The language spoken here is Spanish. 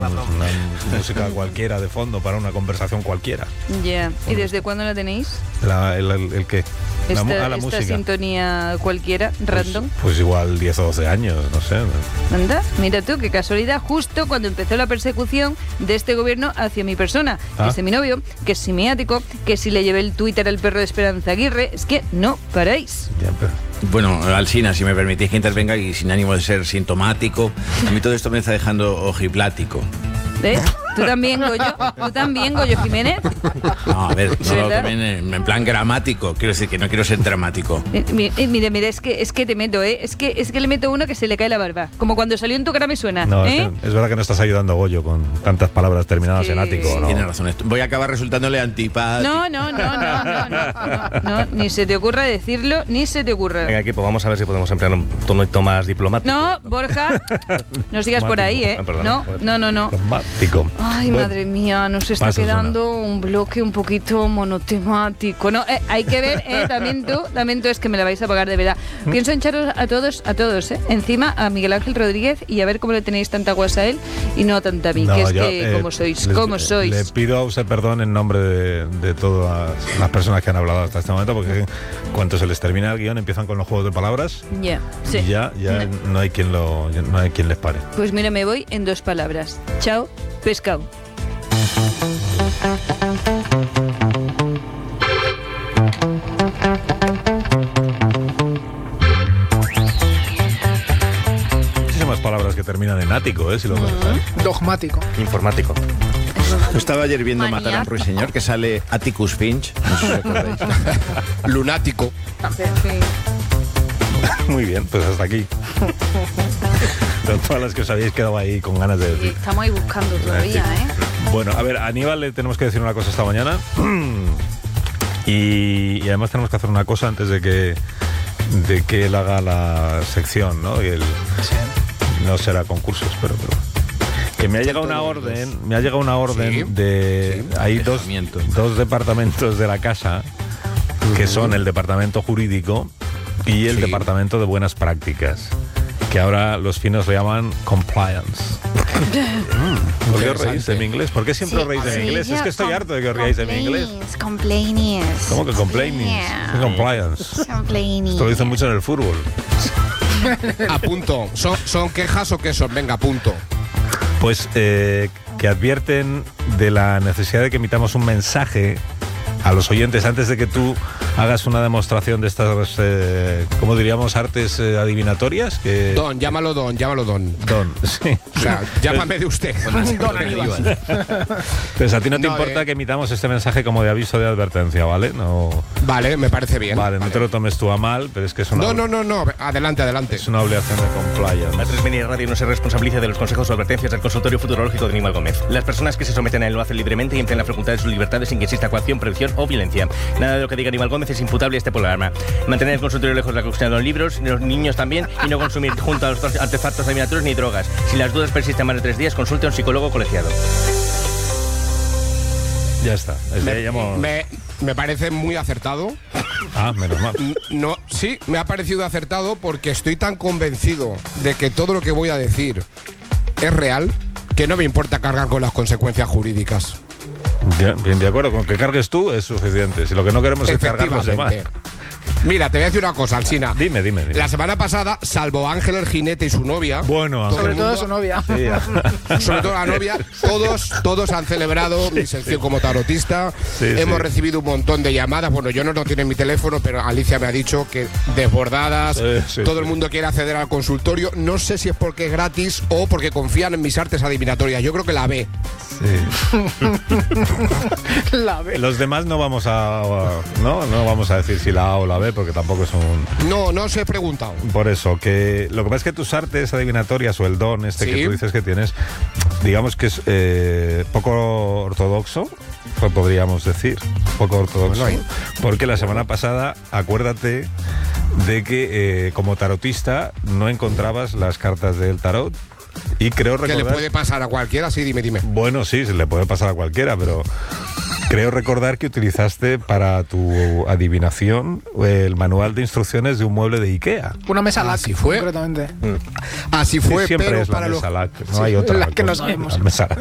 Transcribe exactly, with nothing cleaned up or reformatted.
Una música cualquiera de fondo para una conversación cualquiera. Ya. Yeah. ¿Y desde cuándo la tenéis? La, el, el, ¿El qué? Esta, la, ah, la esta música. sintonía cualquiera, random. Pues, pues igual diez o doce años, no sé. Anda, mira tú, qué casualidad, justo cuando empezó la persecución de este gobierno hacia mi persona, ah. que es de mi novio, que es simiático, que si le llevé el Twitter al perro de Esperanza Aguirre, es que no paráis. Ya, pero... Bueno, Alsina, si me permitís que intervenga y sin ánimo de ser sintomático, a mí todo esto me está dejando ojiplático. ¿Ves? ¿Tú también, Goyo? ¿Tú también, Goyo Jiménez? No, a ver, no, también en, en plan gramático. Quiero decir que no quiero ser dramático. Mira, mira, mira, es que, es que te meto, ¿eh? Es que, es que le meto uno que se le cae la barba. Como cuando salió en Tu cara me suena. No, ¿eh? es, que es verdad que no estás ayudando, Goyo, con tantas palabras terminadas sí. en ático, ¿no? Tienes razón. Voy a acabar resultándole antipático. No, no, no, no, no, no, no, no, ni se te ocurra decirlo, ni se te ocurra. Venga, equipo, vamos a ver si podemos emplear un tono más diplomático. No, Borja, no sigas por ahí, ¿eh? Ah, perdona, no, no, no, no. Diplomático. Ay, bueno, madre mía, nos está pasos, quedando una. un bloque un poquito monotemático. No, eh, hay que ver, eh, también tú, también tú es que me la vais a pagar de verdad. Pienso en echaros a todos, a todos, eh. Encima a Miguel Ángel Rodríguez y a ver cómo le tenéis tanta guasa a él y no tanta a mí, no, que es yo, que eh, como sois, les, como sois. Le pido a usted perdón en nombre de, de todas las personas que han hablado hasta este momento, porque cuando se les termina el guión empiezan con los juegos de palabras. Yeah, sí. Y ya, ya no. no hay quien lo, no hay quien les pare. Pues mira, me voy en dos palabras. Chao, pescado. Muchísimas palabras que terminan en ático, ¿eh? Si lo uh-huh. Dogmático. Informático. Estaba ayer viendo Maniaco. Matar a un ruiseñor que sale Atticus Finch. No sé si recordáis. Lunático. Muy bien, pues hasta aquí. Son todas las que os habéis quedado ahí con ganas de decir. Estamos ahí buscando todavía, ¿eh? Bueno, a ver, a Aníbal le tenemos que decir una cosa esta mañana. Y, y además tenemos que hacer una cosa antes de que de que él haga la sección, ¿no? Y él, Sí. no será concursos, pero, pero que me ha llegado una orden, me ha llegado una orden Sí. de Sí. hay dos, Dejamiento. dos departamentos de la casa que son el departamento jurídico y el Sí. departamento de buenas prácticas, que ahora los finos le llaman compliance. ¿Por qué os reís de mi inglés? ¿Por qué siempre os reís de mi inglés? Es que estoy harto de que os reáis de mi inglés. Complainings. ¿Cómo que complaining? Compliance. Complaining. Esto lo dicen mucho en el fútbol. A punto. ¿Son, son quejas o qué son? Venga, punto. Pues eh, que advierten de la necesidad de que emitamos un mensaje a los oyentes antes de que tú hagas una demostración de estas, eh, ¿cómo diríamos? Artes eh, adivinatorias. Que... Don, llámalo Don, llámalo Don. Don, sí. O sea, llámame de usted. Don Aníbal. Pues a ti no te No, importa eh. que emitamos este mensaje como de aviso de advertencia, ¿vale? No, Vale, me parece bien. vale, no te lo tomes tú a mal, pero es que es una, No, no, no, no. Adelante, adelante. es una obligación de compliance. La tres Media Radio no se responsabiliza de los consejos o advertencias del consultorio futurológico de Aníbal Gómez. Las personas que se someten a él lo hacen libremente y emplean la facultad de sus libertades sin que exista coacción, prohibición o violencia. Nada de lo que diga Aníbal Gómez es imputable a este programa. Mantener el consultorio lejos de la cuestión de los libros, de los niños también, y no consumir junto a los artefactos adivinatorios ni drogas. Si las dudas persisten más de tres días, consulte a un psicólogo colegiado. Ya está. Es Me, que ya hemos- me- me parece muy acertado. Ah, menos mal. N- No, sí, me ha parecido acertado porque estoy tan convencido de que todo lo que voy a decir es real que no me importa cargar con las consecuencias jurídicas. Bien, bien, de acuerdo, con que cargues tú es suficiente. Si lo que no queremos es cargar los demás. Efectivamente. Mira, te voy a decir una cosa, Alsina. Dime, dime, dime. La semana pasada, salvo Ángel el jinete y su novia, Bueno, todo Ángel. el Sobre todo mundo- su novia. Sí, ya. sobre todo la novia, todos, todos han celebrado mi sección como tarotista. Sí, Hemos sí. recibido un montón de llamadas. Bueno, yo no lo tengo en mi teléfono, pero Alicia me ha dicho que desbordadas, Eh, sí, todo sí. el mundo quiere acceder al consultorio. No sé si es porque es gratis o porque confían en mis artes adivinatorias. Yo creo que la B. Sí. La ve. Los demás no vamos a, no, no vamos a decir si la A o la B porque tampoco es un. No, no os he preguntado. Por eso, que lo que pasa es que tus artes adivinatorias o el don este Sí. que tú dices que tienes, digamos que es eh, poco ortodoxo, pues podríamos decir, poco ortodoxo, Bueno, porque la semana pasada, acuérdate de que eh, como tarotista no encontrabas las cartas del tarot y creo Que le recordar... puede pasar a cualquiera, sí, dime, dime. Bueno, sí, se le puede pasar a cualquiera, pero Creo recordar que utilizaste para tu adivinación el manual de instrucciones de un mueble de Ikea. Una mesa LAC, Así fue. concretamente. Así fue, Sí, siempre pero es la para los mesa LAC, no hay otra. la que no cosa. sabemos. La mesa LAC.